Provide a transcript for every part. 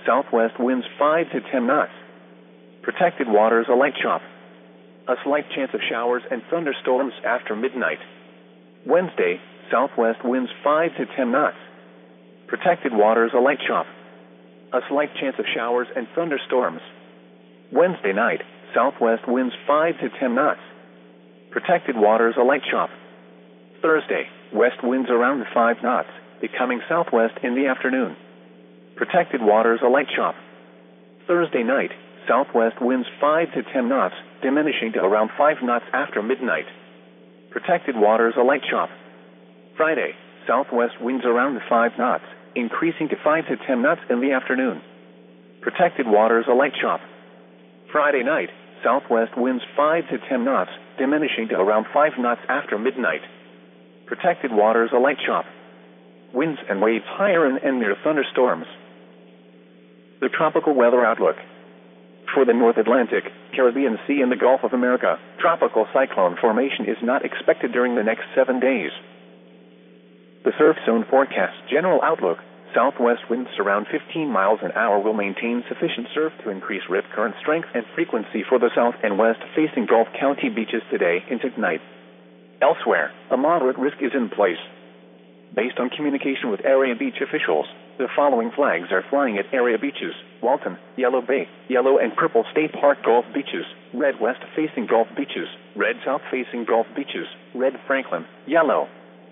southwest winds 5 to 10 knots. Protected waters a light chop. A slight chance of showers and thunderstorms after midnight. Wednesday, southwest winds 5 to 10 knots. Protected waters a light chop. A slight chance of showers and thunderstorms. Wednesday night, southwest winds 5 to 10 knots. Protected waters a light chop. Thursday, west winds around 5 knots, becoming southwest in the afternoon. Protected waters a light chop. Thursday night, southwest winds 5 to 10 knots, diminishing to around 5 knots after midnight. Protected waters a light chop. Friday, southwest winds around 5 knots, increasing to 5 to 10 knots in the afternoon. Protected waters a light chop. Friday night, southwest winds 5 to 10 knots, diminishing to around 5 knots after midnight. Protected waters a light chop. Winds and waves higher and near thunderstorms. The tropical weather outlook. For the North Atlantic, Caribbean Sea and the Gulf of America, tropical cyclone formation is not expected during the next 7 days. The surf zone forecast general outlook. Southwest winds around 15 miles an hour will maintain sufficient surf to increase rip current strength and frequency for the south and west facing Gulf County beaches today into tonight. Elsewhere, a moderate risk is in place. Based on communication with area beach officials, the following flags are flying at area beaches: Walton, Yellow Bay, Yellow and Purple State Park Gulf beaches, red west facing Gulf beaches, red south facing Gulf beaches, red Franklin, yellow.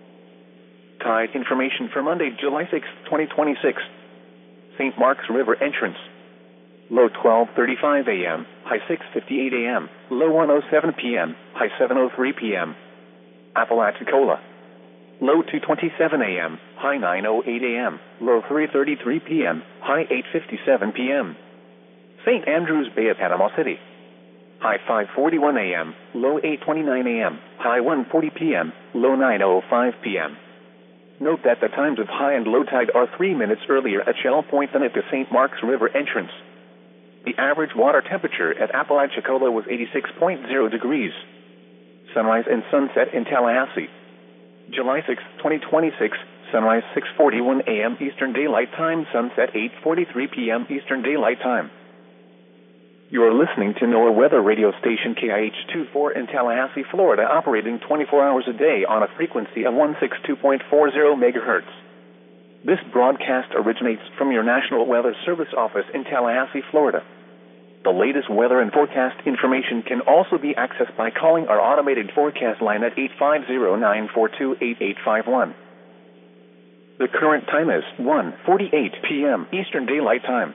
Tide information for Monday, July 6, 2026. St. Mark's River entrance. Low 12:35 a.m., high 6:58 a.m., low 1:07 p.m., high 7:03 p.m. Apalachicola. Low 2:27 a.m., high 9:08 a.m., low 3:33 p.m., high 8:57 p.m. St. Andrews Bay at Panama City. High 5:41 a.m., low 8:29 a.m., high 1:40 p.m., low 9:05 p.m. Note that the times of high and low tide are 3 minutes earlier at Shell Point than at the St. Mark's River entrance. The average water temperature at Apalachicola was 86.0 degrees. Sunrise and sunset in Tallahassee. July 6, 2026, sunrise 6:41 a.m. Eastern Daylight Time, sunset 8:43 p.m. Eastern Daylight Time. You are listening to NOAA weather radio station KIH-24 in Tallahassee, Florida, operating 24 hours a day on a frequency of 162.40 megahertz. This broadcast originates from your National Weather Service office in Tallahassee, Florida. The latest weather and forecast information can also be accessed by calling our automated forecast line at 850-942-8851. The current time is 1:48 p.m. Eastern Daylight Time.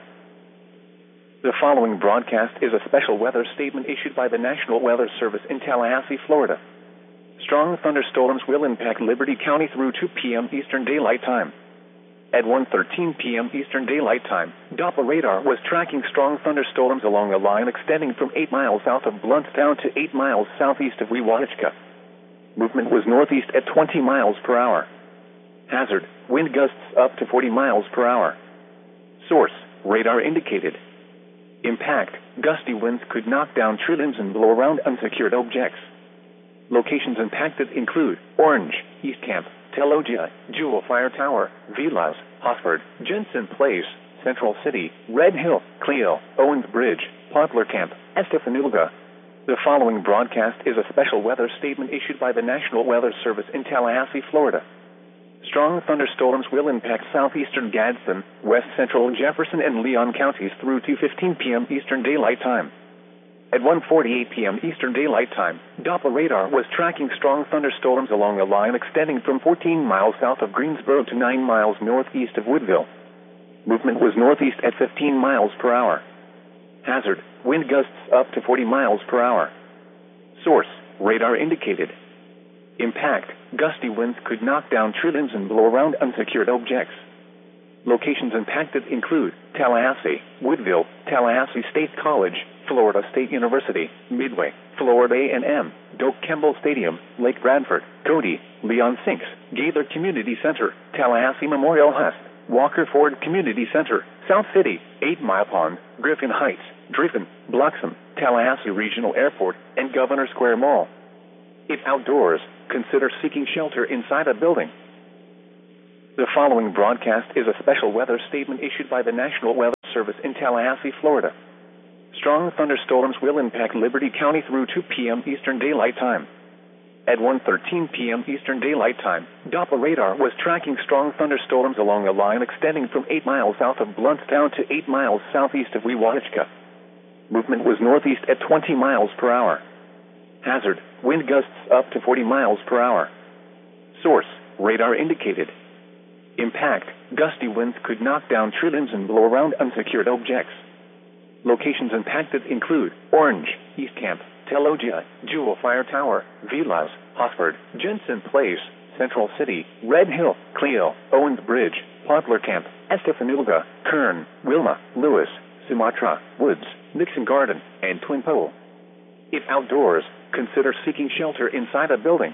The following broadcast is a special weather statement issued by the National Weather Service in Tallahassee, Florida. Strong thunderstorms will impact Liberty County through 2 p.m. Eastern Daylight Time. At 1:13 p.m. Eastern Daylight Time, Doppler radar was tracking strong thunderstorms along a line extending from 8 miles south of Blountstown to 8 miles southeast of Wewahichka. Movement was northeast at 20 miles per hour. Hazard, wind gusts up to 40 miles per hour. Source, radar indicated. Impact, gusty winds could knock down tree limbs and blow around unsecured objects. Locations impacted include Orange, East Camp, Telogia, Jewel Fire Tower, Vilas, Hosford, Jensen Place, Central City, Red Hill, Cleo, Owens Bridge, Poplar Camp, Estefanulga. The following broadcast is a special weather statement issued by the National Weather Service in Tallahassee, Florida. Strong thunderstorms will impact southeastern Gadsden, west central Jefferson and Leon counties through 2:15 p.m. Eastern Daylight Time. At 1:48 p.m. Eastern Daylight Time, Doppler radar was tracking strong thunderstorms along a line extending from 14 miles south of Greensboro to 9 miles northeast of Woodville. Movement was northeast at 15 miles per hour. Hazard, wind gusts up to 40 miles per hour. Source, radar indicated. Impact, gusty winds could knock down tree limbs and blow around unsecured objects. Locations impacted include Tallahassee, Woodville, Tallahassee State College, Florida State University, Midway, Florida A&M, Doak Campbell Stadium, Lake Bradford, Cody, Leon Sinks, Gaither Community Center, Tallahassee Memorial Hust, Walker Ford Community Center, South City, 8 Mile Pond, Griffin Heights, Driffin, Bloxham, Tallahassee Regional Airport, and Governor Square Mall. If outdoors, consider seeking shelter inside a building. The following broadcast is a special weather statement issued by the National Weather Service in Tallahassee, Florida. Strong thunderstorms will impact Liberty County through 2 p.m. Eastern Daylight Time. At 1:13 p.m. Eastern Daylight Time, Doppler radar was tracking strong thunderstorms along a line extending from 8 miles south of Blountstown to 8 miles southeast of Wewanitchka. Movement was northeast at 20 miles per hour. Hazard, wind gusts up to 40 miles per hour. Source, radar indicated. Impact, gusty winds could knock down tree limbs and blow around unsecured objects. Locations impacted include Orange, East Camp, Telogia, Jewel Fire Tower, Villas, Hosford, Jensen Place, Central City, Red Hill, Clio, Owens Bridge, Poplar Camp, Estefanulga, Kern, Wilma, Lewis, Sumatra, Woods, Nixon Garden, and Twin Pole. If outdoors, consider seeking shelter inside a building.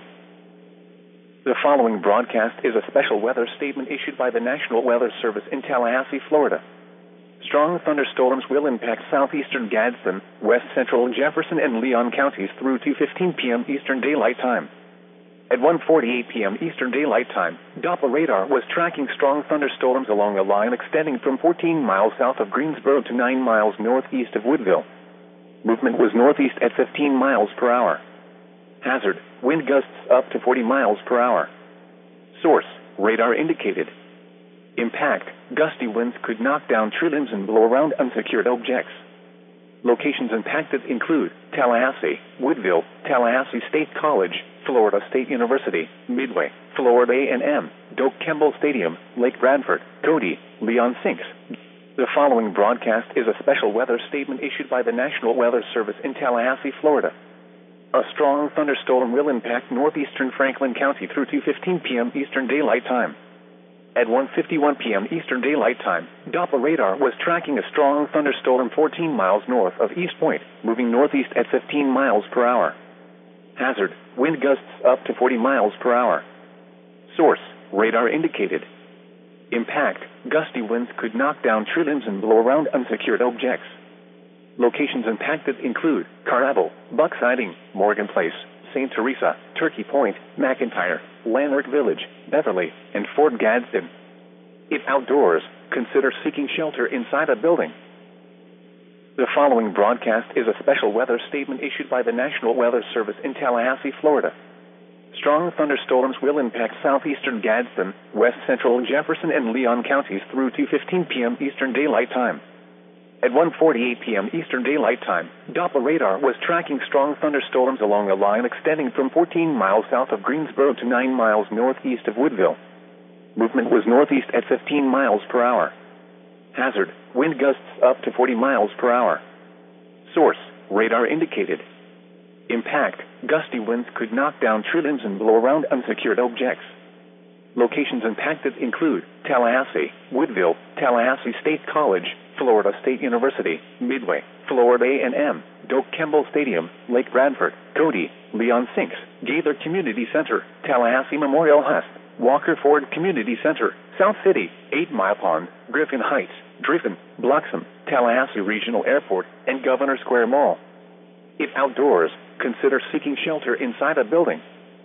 The following broadcast is a special weather statement issued by the National Weather Service in Tallahassee, Florida. Strong thunderstorms will impact southeastern Gadsden, west central Jefferson, and Leon counties through 2:15 p.m. Eastern Daylight Time. At 1:48 p.m. Eastern Daylight Time, Doppler radar was tracking strong thunderstorms along a line extending from 14 miles south of Greensboro to 9 miles northeast of Woodville. Movement was northeast at 15 miles per hour. Hazard, wind gusts up to 40 miles per hour. Source, radar indicated. Impact, gusty winds could knock down tree limbs and blow around unsecured objects. Locations impacted include Tallahassee, Woodville, Tallahassee State College, Florida State University, Midway, Florida A&M, Doak Campbell Stadium, Lake Bradford, Cody, Leon Sinks. The following broadcast is a special weather statement issued by the National Weather Service in Tallahassee, Florida. A strong thunderstorm will impact northeastern Franklin County through 2:15 p.m. Eastern Daylight Time. At 1:51 p.m. Eastern Daylight Time, Doppler radar was tracking a strong thunderstorm 14 miles north of East Point, moving northeast at 15 miles per hour. Hazard, wind gusts up to 40 miles per hour. Source, radar indicated. Impact, gusty winds could knock down tree limbs and blow around unsecured objects. Locations impacted include Carnaval, Buck Siding, Morgan Place, St. Teresa, Turkey Point, McIntyre, Lanark Village, Beverly, and Fort Gadsden. If outdoors, consider seeking shelter inside a building. The following broadcast is a special weather statement issued by the National Weather Service in Tallahassee, Florida. Strong thunderstorms will impact southeastern Gadsden, west central Jefferson, and Leon counties through 2:15 p.m. Eastern Daylight Time. At 1:48 p.m. Eastern Daylight Time, Doppler radar was tracking strong thunderstorms along a line extending from 14 miles south of Greensboro to 9 miles northeast of Woodville. Movement was northeast at 15 miles per hour. Hazard, wind gusts up to 40 miles per hour. Source, radar indicated. Impact, gusty winds could knock down tree limbs and blow around unsecured objects. Locations impacted include Tallahassee, Woodville, Tallahassee State College, Florida State University, Midway, Florida A&M, Doak Campbell Stadium, Lake Bradford, Cody, Leon Sinks, Gaither Community Center, Tallahassee Memorial Hust, Walker Ford Community Center, South City, 8 Mile Pond, Griffin Heights, Driven, Bloxham, Tallahassee Regional Airport, and Governor Square Mall. If outdoors, consider seeking shelter inside a building.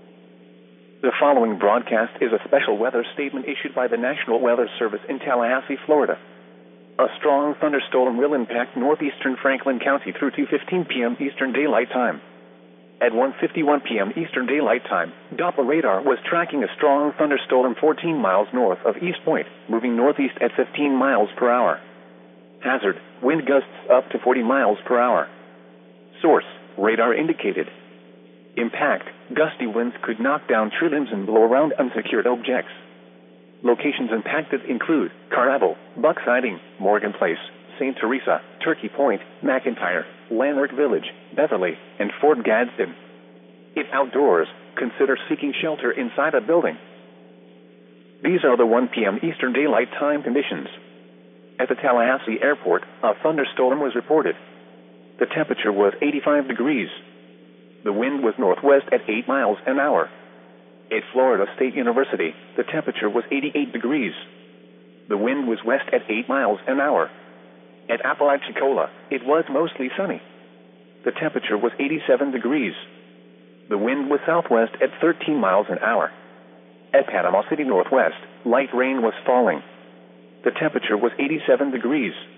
The following broadcast is a special weather statement issued by the National Weather Service in Tallahassee, Florida. A strong thunderstorm will impact northeastern Franklin County through 2:15 p.m. Eastern Daylight Time. At 1:51 p.m. Eastern Daylight Time, Doppler radar was tracking a strong thunderstorm 14 miles north of East Point, moving northeast at 15 miles per hour. Hazard, wind gusts up to 40 miles per hour. Source, radar indicated. Impact, gusty winds could knock down tree limbs and blow around unsecured objects. Locations impacted include Carnaval, Buck Siding, Morgan Place, St. Teresa, Turkey Point, McIntyre, Lanark Village, Beverly, and Fort Gadsden. If outdoors, consider seeking shelter inside a building. These are the 1 p.m. Eastern Daylight Time conditions. At the Tallahassee Airport, a thunderstorm was reported. The temperature was 85 degrees. The wind was northwest at 8 miles an hour. At Florida State University, the temperature was 88 degrees. The wind was west at 8 miles an hour. At Apalachicola, it was mostly sunny. The temperature was 87 degrees. The wind was southwest at 13 miles an hour. At Panama City Northwest, light rain was falling. The temperature was 87 degrees.